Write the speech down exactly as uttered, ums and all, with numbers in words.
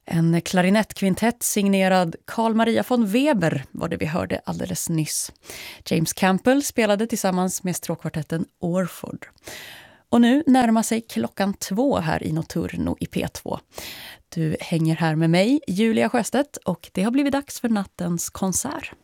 En klarinettkvintett signerad Carl Maria von Weber var det vi hörde alldeles nyss. James Campbell spelade tillsammans med stråkkvartetten Orford. Och nu närmar sig klockan två här i Notturno i P två. Du hänger här med mig, Julia Sjöstedt, och det har blivit dags för nattens konsert.